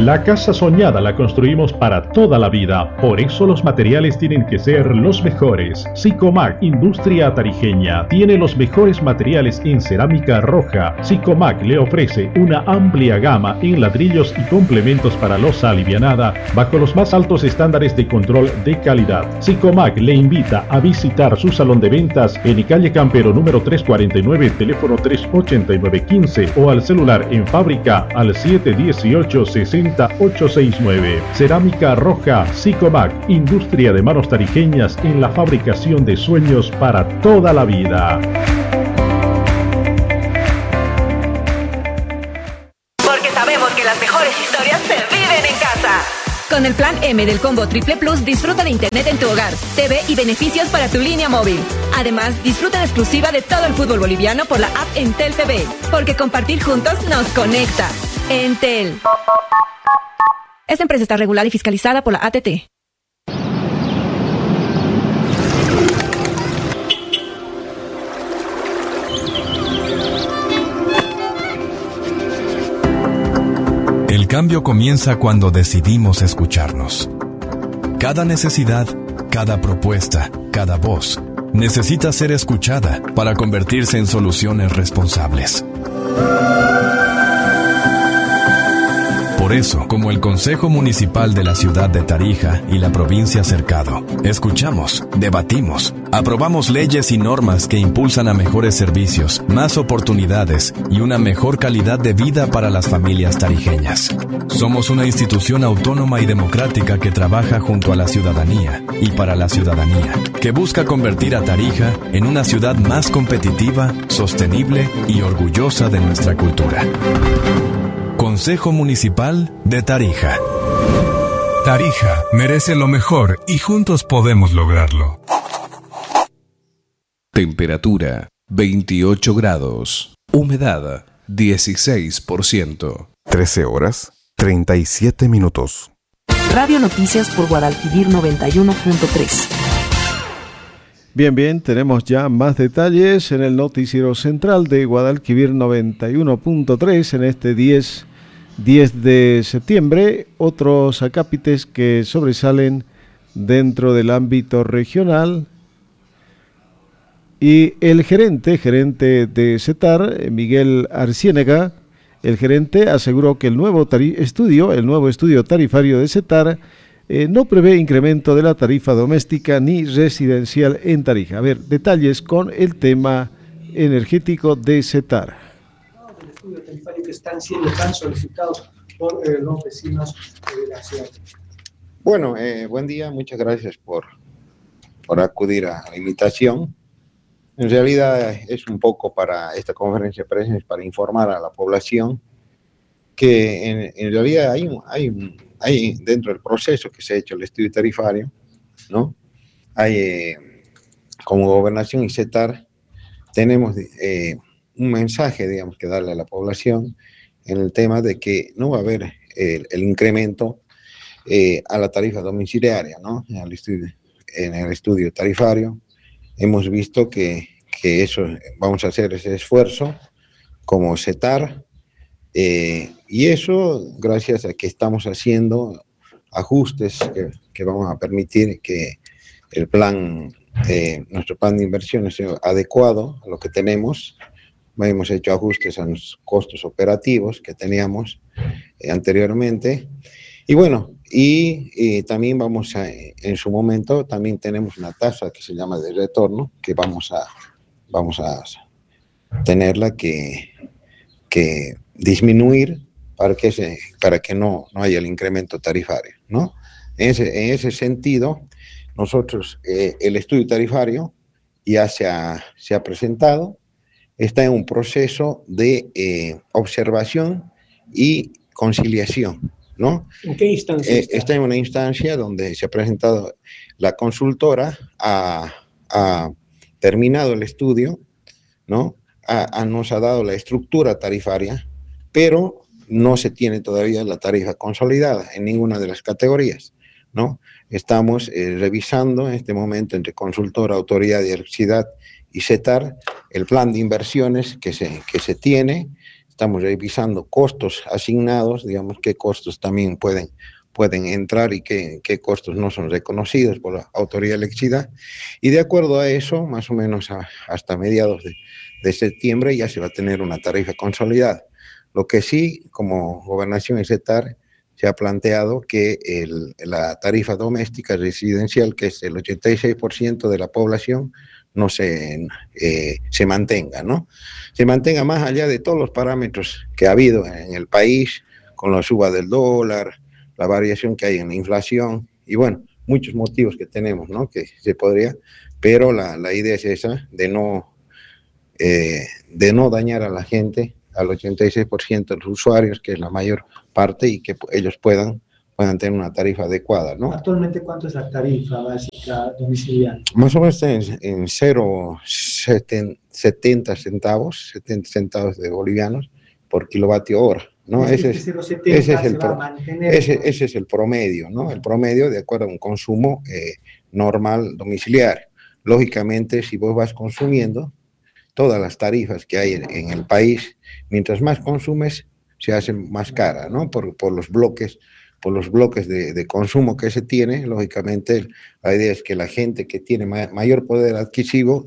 La casa soñada la construimos para toda la vida, por eso los materiales tienen que ser los mejores. Sicomac Industria Tarijeña tiene los mejores materiales en cerámica roja. Sicomac le ofrece una amplia gama en ladrillos y complementos para losa alivianada bajo los más altos estándares de control de calidad. Sicomac le invita a visitar su salón de ventas en calle Campero número 349, teléfono 38915 o al celular en fábrica al 718-60869. Cerámica roja Sicomac, industria de manos tarijeñas en la fabricación de sueños para toda la vida. Porque sabemos que las mejores historias se viven en casa. Con el plan M del Combo Triple Plus, disfruta de internet en tu hogar, TV y beneficios para tu línea móvil. Además, disfruta de exclusiva de todo el fútbol boliviano por la app Entel TV, porque compartir juntos nos conecta. Entel. Esta empresa está regulada y fiscalizada por la ATT. El cambio comienza cuando decidimos escucharnos. Cada necesidad, cada propuesta, cada voz necesita ser escuchada para convertirse en soluciones responsables. Por eso, como el Consejo Municipal de la Ciudad de Tarija y la provincia Cercado, escuchamos, debatimos, aprobamos leyes y normas que impulsan a mejores servicios, más oportunidades y una mejor calidad de vida para las familias tarijeñas. Somos una institución autónoma y democrática que trabaja junto a la ciudadanía y para la ciudadanía, que busca convertir a Tarija en una ciudad más competitiva, sostenible y orgullosa de nuestra cultura. Consejo Municipal de Tarija. Tarija merece lo mejor y juntos podemos lograrlo. Temperatura 28 grados. Humedad 16%. 13 horas 37 minutos. Radio Noticias por Guadalquivir 91.3. Bien, tenemos ya más detalles en el noticiero central de Guadalquivir 91.3 en este 10 de septiembre. Otros acápites que sobresalen dentro del ámbito regional. Y el gerente de CETAR, Miguel Arciénega, el gerente aseguró que el nuevo estudio tarifario de CETAR no prevé incremento de la tarifa doméstica ni residencial en Tarija. A ver, detalles con el tema energético de CETAR. El estudio tarifario que están siendo tan solicitados por los vecinos de la ciudad. Bueno, buen día, muchas gracias por acudir a la invitación. En realidad es un poco para esta conferencia de prensa, para informar a la población que en realidad hay dentro del proceso que se ha hecho el estudio tarifario, ¿no? Hay, como Gobernación y CETAR, tenemos un mensaje, digamos, que darle a la población en el tema de que no va a haber el incremento a la tarifa domiciliaria, ¿no? En el estudio tarifario hemos visto que eso, vamos a hacer ese esfuerzo como CETAR, y eso gracias a que estamos haciendo ajustes que vamos a permitir que el nuestro plan de inversiones sea adecuado a lo que tenemos. Hemos hecho ajustes a los costos operativos que teníamos anteriormente. Y bueno, y también en su momento, también tenemos una tasa que se llama de retorno, que vamos a tenerla que disminuir para que no haya el incremento tarifario, ¿no? En ese sentido, nosotros, el estudio tarifario ya se ha presentado, está en un proceso de observación y conciliación, ¿no? ¿En qué instancia está en una instancia donde se ha presentado la consultora, ha terminado el estudio, ¿no? Nos ha dado la estructura tarifaria, pero no se tiene todavía la tarifa consolidada en ninguna de las categorías, ¿no? Estamos revisando en este momento entre consultora, autoridad de electricidad y CETAR el plan de inversiones que se tiene. estamos revisando costos asignados, digamos, qué costos también pueden entrar y qué costos no son reconocidos por la autoridad de electricidad. Y de acuerdo a eso, más o menos hasta mediados de septiembre ya se va a tener una tarifa consolidada. Lo que sí, como Gobernación y CETAR, se ha planteado que la tarifa doméstica residencial, que es el 86% de la población, no se mantenga, ¿no? Se mantenga más allá de todos los parámetros que ha habido en el país, con la suba del dólar, la variación que hay en la inflación, y bueno, muchos motivos que tenemos, ¿no? Que se podría, pero la idea es esa, de no dañar a la gente, al 86% de los usuarios, que es la mayor parte, y que ellos puedan tener una tarifa adecuada, ¿no? Actualmente, ¿cuánto es la tarifa básica domiciliaria? Más o menos en 0,70 centavos de bolivianos por kilovatio hora, ¿no? Ese es el promedio, ¿no? El promedio de acuerdo a un consumo normal domiciliario. Lógicamente, si vos vas consumiendo, todas las tarifas que hay en el país, mientras más consumes, se hacen más cara, ¿no? Por los bloques de consumo que se tiene. Lógicamente, la idea es que la gente que tiene mayor poder adquisitivo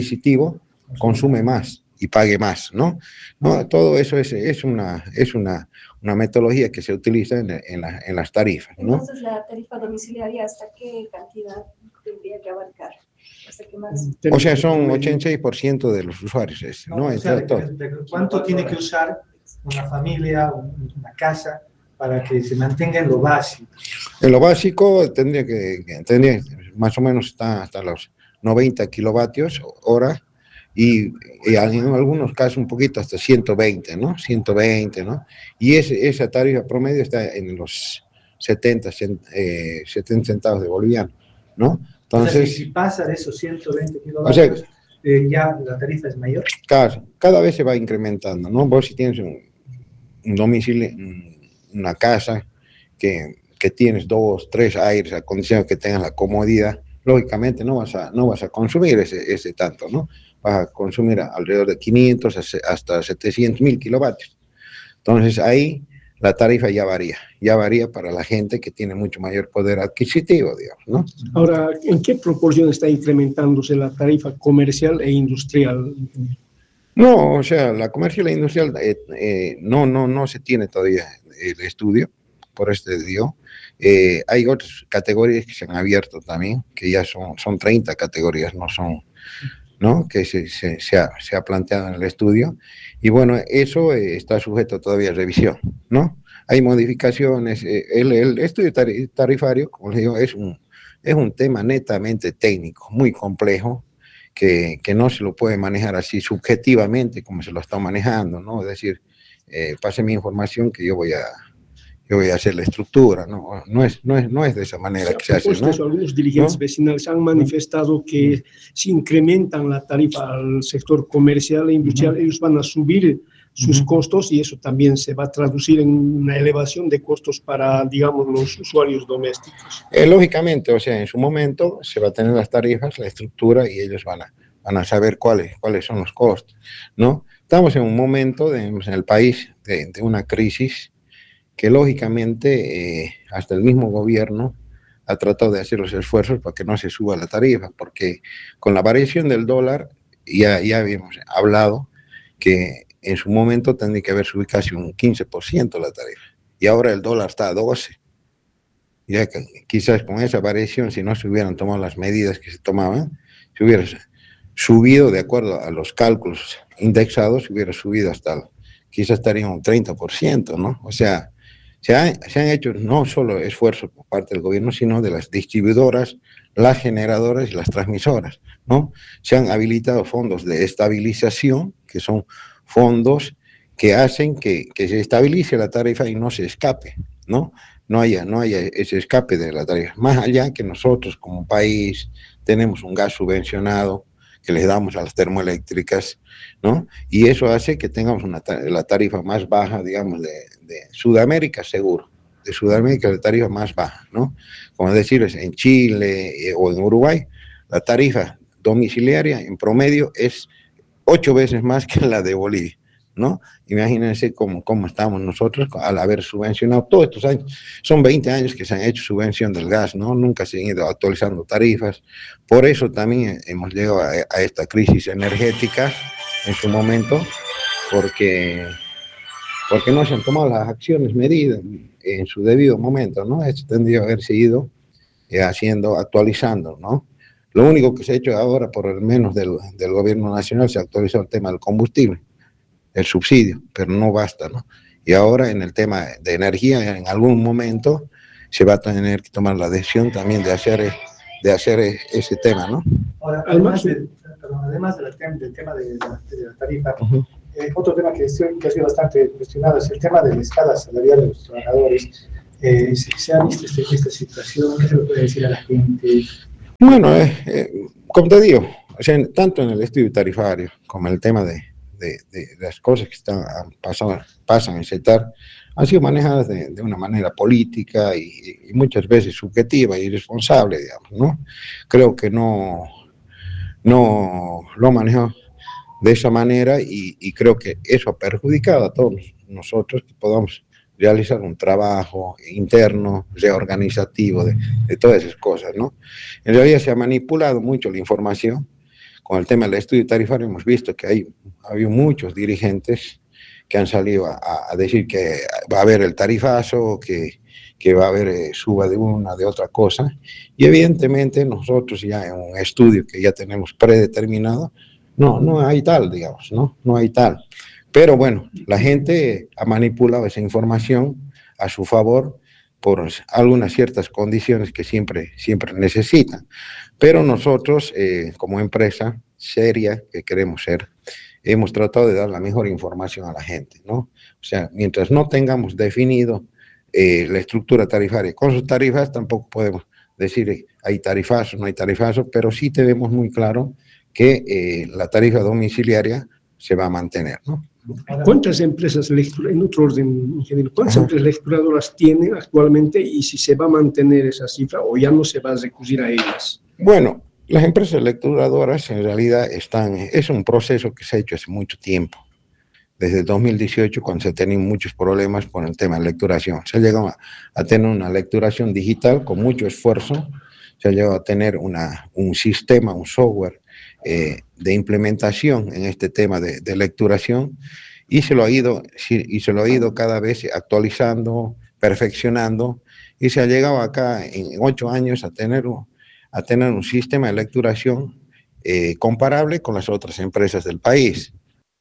consume más y pague más, ¿no? Todo eso es una metodología que se utiliza en las tarifas, ¿no? Entonces, la tarifa domiciliaria, ¿hasta qué cantidad tendría que abarcar? O sea, son 86% de los usuarios, ¿no? O sea, ¿cuánto tiene que usar una familia, una casa, para que se mantenga en lo básico? En lo básico tendría más o menos hasta los 90 kilovatios hora, y en algunos casos un poquito hasta 120, ¿no? 120, ¿no? Y esa tarifa promedio está en los 70 centavos de boliviano, ¿no? Entonces, o sea, si pasa de esos 120 kilovatios, ya la tarifa es mayor. Cada vez se va incrementando, ¿no? Vos si tienes un domicilio, una casa que tienes 2, 3 aires acondicionados, que tengas la comodidad, lógicamente no vas a consumir ese tanto, ¿no? Vas a consumir alrededor de 500 hasta 700.000 kilovatios. Entonces ahí la tarifa ya varía para la gente que tiene mucho mayor poder adquisitivo, digamos, ¿no? Ahora, ¿en qué proporción está incrementándose la tarifa comercial e industrial? No, o sea, la comercial e industrial no se tiene todavía el estudio, por este dio. Hay otras categorías que se han abierto también, que ya son 30 categorías, ¿no? Que se ha planteado en el estudio, y bueno, eso está sujeto todavía a revisión, ¿no? Hay modificaciones. El estudio tarifario, como les digo, es un tema netamente técnico, muy complejo, que no se lo puede manejar así subjetivamente como se lo está manejando, ¿no? Es decir, pase mi información que yo voy a hacer la estructura, ¿no? No es de esa manera que se hace, ¿no? Algunos dirigentes vecinales han manifestado que si incrementan la tarifa al sector comercial e industrial, ellos van a subir sus costos, y eso también se va a traducir en una elevación de costos para, digamos, los usuarios domésticos. Lógicamente, o sea, en su momento se va a tener las tarifas, la estructura, y ellos van a saber cuáles son los costos, ¿no? Estamos en un momento en el país de una crisis que lógicamente hasta el mismo gobierno ha tratado de hacer los esfuerzos para que no se suba la tarifa, porque con la variación del dólar ya habíamos hablado que en su momento tendría que haber subido casi un 15% la tarifa, y ahora el dólar está a 12. Ya que quizás con esa variación, si no se hubieran tomado las medidas que se tomaban, se hubiera subido, de acuerdo a los cálculos indexados, se hubiera subido quizás estaría un 30%, ¿no? O sea, se han hecho no solo esfuerzos por parte del gobierno, sino de las distribuidoras, las generadoras y las transmisoras, ¿no? Se han habilitado fondos de estabilización, que son fondos que hacen que se estabilice la tarifa y no se escape, ¿no? No haya ese escape de la tarifa. Más allá que nosotros como país tenemos un gas subvencionado que les damos a las termoeléctricas, ¿no? Y eso hace que tengamos la tarifa más baja, digamos, de Sudamérica, seguro. De Sudamérica la tarifa más baja, ¿no? Como decir, en Chile o en Uruguay, la tarifa domiciliaria en promedio es 8 veces más que la de Bolivia, ¿no? Imagínense cómo estamos nosotros al haber subvencionado todos estos años. Son 20 años que se han hecho subvención del gas, ¿no? Nunca se han ido actualizando tarifas. Por eso también hemos llegado a esta crisis energética en su momento, porque no se han tomado las acciones medidas en su debido momento, ¿no? Esto tendría que haberse ido actualizando, ¿no? Lo único que se ha hecho ahora, por lo menos del gobierno nacional, se ha actualizado el tema del combustible, el subsidio, pero no basta, ¿no? Y ahora en el tema de energía, en algún momento se va a tener que tomar la decisión también de hacer ese tema, ¿no? Ahora, además del tema de la tarifa, otro tema que ha sido bastante cuestionado es el tema de la escala salarial de los trabajadores. ¿Se ha visto esta situación? ¿Qué se le puede decir a la gente? Bueno, como te digo, o sea, tanto en el estudio tarifario como en el tema de las cosas que pasan en CETAR, han sido manejadas de una manera política y muchas veces subjetiva y irresponsable, digamos, ¿no? Creo que no lo han manejado de esa manera y creo que eso ha perjudicado a todos nosotros que podamos realizar un trabajo interno, reorganizativo de todas esas cosas, ¿no? En realidad se ha manipulado mucho la información. Con el tema del estudio tarifario hemos visto que ha habido muchos dirigentes que han salido a decir que va a haber el tarifazo, que va a haber suba de una, de otra cosa, y evidentemente nosotros ya en un estudio que ya tenemos predeterminado, no hay tal, digamos, no hay tal. Pero bueno, la gente ha manipulado esa información a su favor por algunas ciertas condiciones que siempre necesitan. Pero nosotros, como empresa seria que queremos ser, hemos tratado de dar la mejor información a la gente, ¿no? O sea, mientras no tengamos definido la estructura tarifaria con sus tarifas, tampoco podemos decir hay tarifazo, no hay tarifazo, pero sí tenemos muy claro que la tarifa domiciliaria se va a mantener, ¿no? ¿Cuántas empresas en otro orden, ingeniero, cuántas empresas lecturadoras tienen actualmente y si se va a mantener esa cifra o ya no se va a recurrir a ellas? Bueno, las empresas lecturadoras en realidad es un proceso que se ha hecho hace mucho tiempo. Desde 2018, cuando se tenían muchos problemas con el tema de lecturación. Se ha llegado a tener una lecturación digital con mucho esfuerzo, se ha llegado a tener un sistema, un software de implementación en este tema de lecturación y se lo ha ido cada vez actualizando, perfeccionando y se ha llegado acá en 8 años a tener un sistema de lecturación comparable con las otras empresas del país.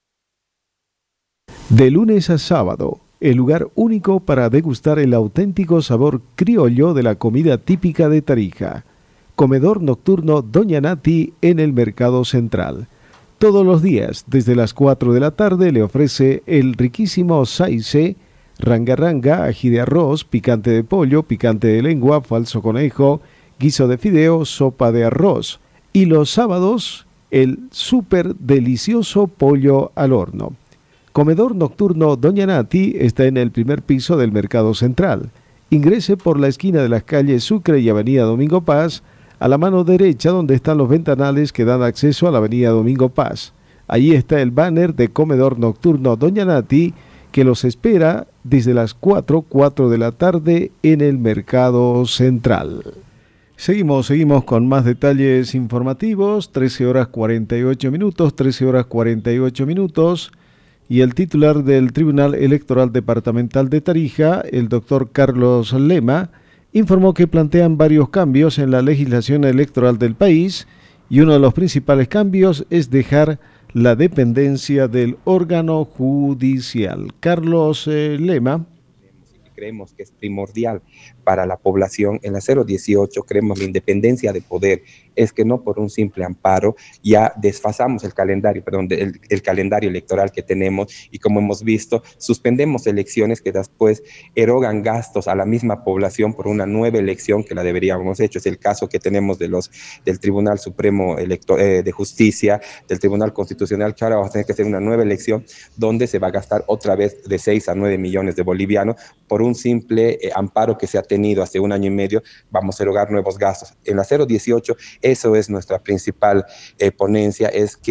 De lunes a sábado, el lugar único para degustar el auténtico sabor criollo de la comida típica de Tarija. Comedor nocturno Doña Nati en el Mercado Central. Todos los días, desde las 4 de la tarde, le ofrece el riquísimo saice, ranga, ají de arroz, picante de pollo, picante de lengua, falso conejo, guiso de fideo, sopa de arroz. Y los sábados, el súper delicioso pollo al horno. Comedor nocturno Doña Nati está en el primer piso del Mercado Central. Ingrese por la esquina de las calles Sucre y Avenida Domingo Paz, a la mano derecha donde están los ventanales que dan acceso a la Avenida Domingo Paz. Allí está el banner de Comedor Nocturno Doña Nati, que los espera desde las 4 de la tarde en el Mercado Central. Seguimos con más detalles informativos, 13 horas 48 minutos, y el titular del Tribunal Electoral Departamental de Tarija, el doctor Carlos Lema, informó que plantean varios cambios en la legislación electoral del país y uno de los principales cambios es dejar la dependencia del órgano judicial. Carlos Lema. Creemos que es primordial para la población. En la 018 creemos la independencia de poder es que no por un simple amparo ya desfasamos el calendario electoral que tenemos y como hemos visto suspendemos elecciones que después erogan gastos a la misma población por una nueva elección que la deberíamos hecho. Es el caso que tenemos del Tribunal Supremo de Justicia, del Tribunal Constitucional, que ahora vamos a tener que hacer una nueva elección donde se va a gastar otra vez de 6 a 9 millones de bolivianos por un simple amparo que se ha tenido hace 1 año y medio. Vamos a erogar nuevos gastos. En la 018 eso es nuestra principal ponencia, es que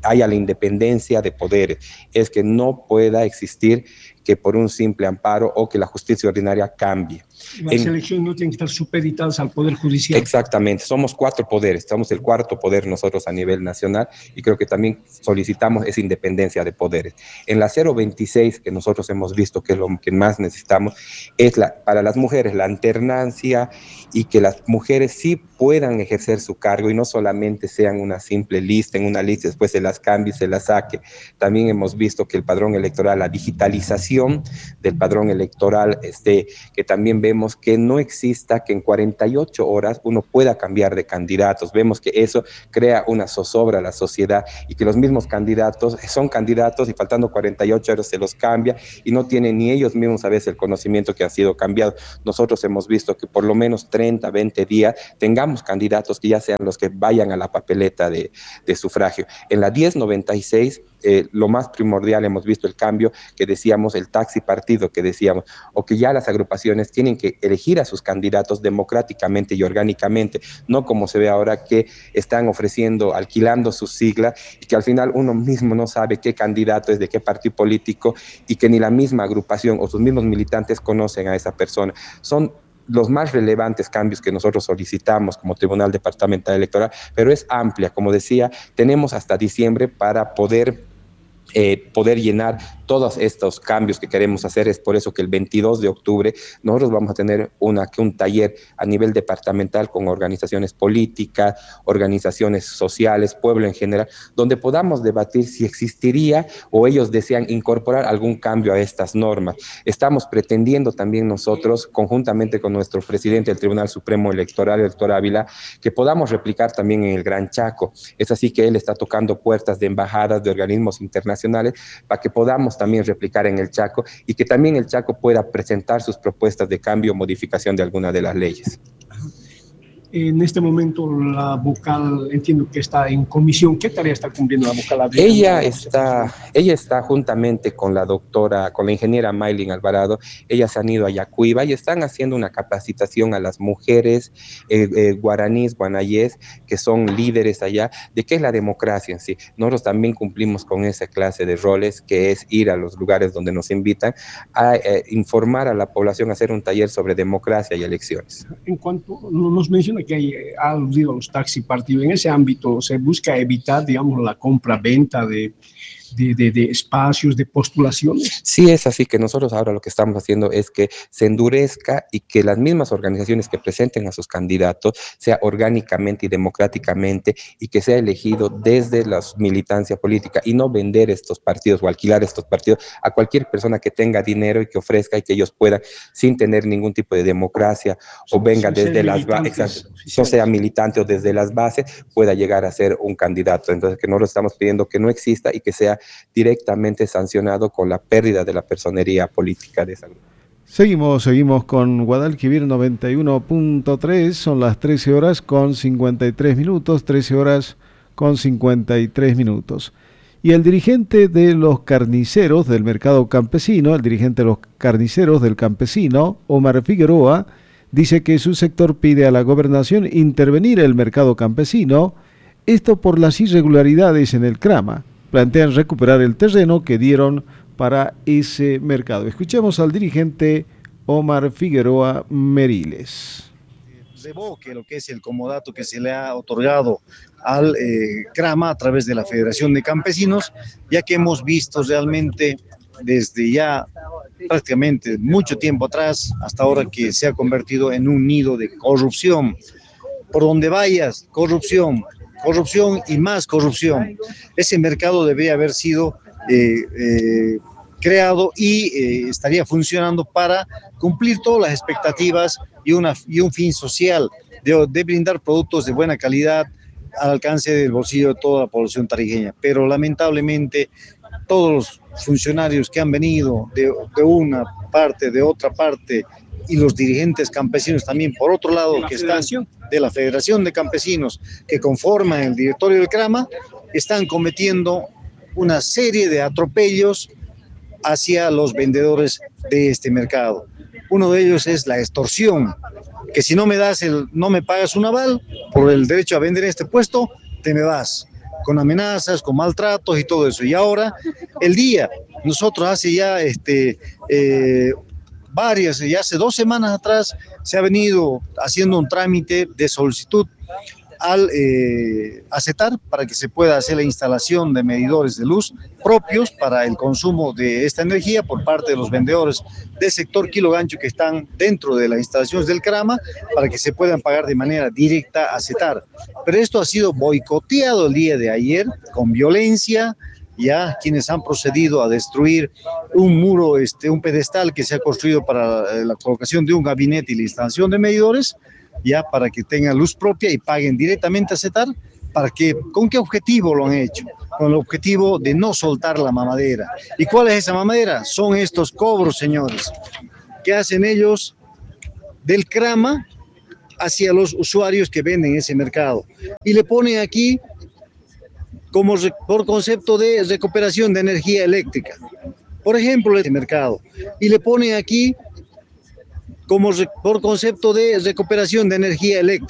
haya la independencia de poderes, es que no pueda existir que por un simple amparo o que la justicia ordinaria cambie. Las elecciones no tienen que estar supeditadas al Poder Judicial. Exactamente, somos 4 poderes, somos el 4º poder nosotros a nivel nacional y creo que también solicitamos esa independencia de poderes. En la 026, que nosotros hemos visto que es lo que más necesitamos, es para las mujeres la alternancia y que las mujeres sí puedan ejercer su cargo y no solamente sean una simple lista, en una lista después se las cambie y se las saque. También hemos visto que el padrón electoral, la digitalización del padrón electoral, que también vemos que no exista que en 48 horas uno pueda cambiar de candidatos. Vemos que eso crea una zozobra a la sociedad y que los mismos candidatos son candidatos y faltando 48 horas se los cambia y no tienen ni ellos mismos a veces el conocimiento que ha sido cambiado. Nosotros hemos visto que por lo menos 30, 20 días tengamos candidatos que ya sean los que vayan a la papeleta de sufragio. En la 1096, lo más primordial hemos visto el cambio que decíamos, el taxi partido que decíamos, o que ya las agrupaciones tienen que elegir a sus candidatos democráticamente y orgánicamente, no como se ve ahora que están ofreciendo, alquilando su sigla y que al final uno mismo no sabe qué candidato es de qué partido político y que ni la misma agrupación o sus mismos militantes conocen a esa persona. Son los más relevantes cambios que nosotros solicitamos como Tribunal Departamental Electoral, pero es amplia, como decía, tenemos hasta diciembre para poder llenar todos estos cambios que queremos hacer. Es por eso que el 22 de octubre nosotros vamos a tener un taller a nivel departamental con organizaciones políticas, organizaciones sociales, pueblo en general, donde podamos debatir si existiría o ellos desean incorporar algún cambio a estas normas. Estamos pretendiendo también nosotros, conjuntamente con nuestro presidente del Tribunal Supremo Electoral, el doctor Ávila, que podamos replicar también en el Gran Chaco. Es así que él está tocando puertas de embajadas, de organismos internacionales, para que podamos también replicar en el Chaco y que también el Chaco pueda presentar sus propuestas de cambio o modificación de alguna de las leyes. En este momento la vocal entiendo que está en comisión. ¿Qué tarea está cumpliendo la vocal? Ella está juntamente con la ingeniera Maylin Alvarado. Ellas han ido a Yacuiba y están haciendo una capacitación a las mujeres guaraníes, guanayés, que son líderes allá, de qué es la democracia en sí. Nosotros también cumplimos con esa clase de roles, que es ir a los lugares donde nos invitan a informar a la población, a hacer un taller sobre democracia y elecciones. En cuanto nos menciona que ha aludido a los taxi partidos, en ese ámbito se busca evitar, digamos, la compra-venta de espacios, de postulaciones. Sí, es así que nosotros ahora lo que estamos haciendo es que se endurezca y que las mismas organizaciones que presenten a sus candidatos sea orgánicamente y democráticamente y que sea elegido desde la militancia política y no vender estos partidos o alquilar estos partidos a cualquier persona que tenga dinero y que ofrezca y que ellos puedan, sin tener ningún tipo de democracia o venga desde las bases, no sea militante o desde las bases, pueda llegar a ser un candidato. Entonces, que nosotros estamos pidiendo que no exista y que sea directamente sancionado con la pérdida de la personería política de esa grupo. Seguimos con Guadalquivir 91.3, son las 13 horas con 53 minutos, 13 horas con 53 minutos. Y el dirigente de los carniceros del mercado campesino, el dirigente de los carniceros del campesino, Omar Figueroa, dice que su sector pide a la gobernación intervenir el mercado campesino, esto por las irregularidades en el CRAMA. Plantean recuperar el terreno que dieron para ese mercado. Escuchemos al dirigente Omar Figueroa Meriles. Revoque lo que es el comodato que se le ha otorgado al CRAMA a través de la Federación de Campesinos, ya que hemos visto realmente desde ya prácticamente mucho tiempo atrás hasta ahora que se ha convertido en un nido de corrupción. Por donde vayas, corrupción y más corrupción. Ese mercado debería haber sido creado y estaría funcionando para cumplir todas las expectativas y un fin social de brindar productos de buena calidad al alcance del bolsillo de toda la población tarijeña. Pero lamentablemente todos los funcionarios que han venido de una parte, de otra parte, y los dirigentes campesinos también, por otro lado, que están de la Federación de Campesinos, que conforman el directorio del CRAMA, están cometiendo una serie de atropellos hacia los vendedores de este mercado. Uno de ellos es la extorsión, que si no me pagas un aval por el derecho a vender este puesto, te me vas. con amenazas, con maltratos y todo eso. Y ahora, el día, nosotros hace ya ya hace 2 semanas atrás, se ha venido haciendo un trámite de solicitud al ACETAR para que se pueda hacer la instalación de medidores de luz propios para el consumo de esta energía por parte de los vendedores del sector Kilogancho que están dentro de las instalaciones del CRAMA para que se puedan pagar de manera directa a ACETAR. Pero esto ha sido boicoteado el día de ayer con violencia, ya quienes han procedido a destruir un muro, un pedestal que se ha construido para la colocación de un gabinete y la instalación de medidores, ya para que tengan luz propia y paguen directamente a ACETAR. ¿Con qué objetivo lo han hecho? Con el objetivo de no soltar la mamadera. ¿Y cuál es esa mamadera? Son estos cobros, señores, que hacen ellos del CRAMA hacia los usuarios que venden ese mercado. Y le ponen aquí por concepto de recuperación de energía eléctrica. Por ejemplo, este mercado. Y le ponen aquí por concepto de recuperación de energía eléctrica.